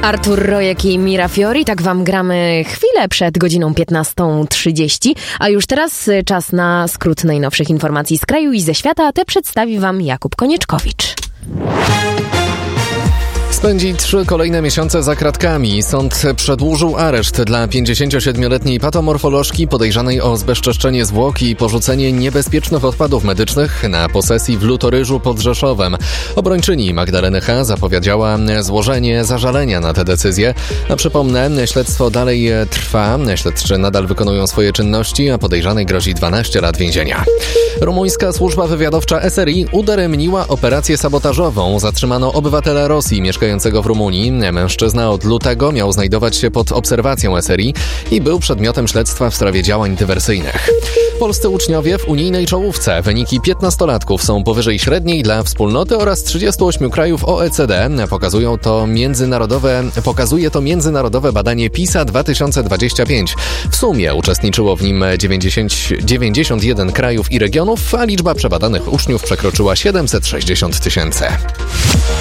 Artur Rojek i Mira Fiori, tak wam gramy chwilę przed godziną 15:30, a już teraz czas na skrót najnowszych informacji z kraju i ze świata, a te przedstawi wam Jakub Konieczkowicz. Spędzi 3 kolejne miesiące za kratkami. Sąd przedłużył areszt dla 57-letniej patomorfolożki podejrzanej o zbezczeszczenie zwłok i porzucenie niebezpiecznych odpadów medycznych na posesji w Lutoryżu pod Rzeszowem. Obrończyni Magdaleny H. zapowiedziała złożenie zażalenia na tę decyzję. A przypomnę, śledztwo dalej trwa. Śledczy nadal wykonują swoje czynności, a podejrzanej grozi 12 lat więzienia. Rumuńska służba wywiadowcza SRI udaremniła operację sabotażową. Zatrzymano obywatela Rosji mieszkającego w Rumunii. Mężczyzna od lutego miał znajdować się pod obserwacją SRI i był przedmiotem śledztwa w sprawie działań dywersyjnych. Polscy uczniowie w unijnej czołówce. Wyniki 15-latków są powyżej średniej dla wspólnoty oraz 38 krajów OECD. Pokazuje to międzynarodowe badanie PISA 2025. W sumie uczestniczyło w nim 91 krajów i regionów, a liczba przebadanych uczniów przekroczyła 760 000.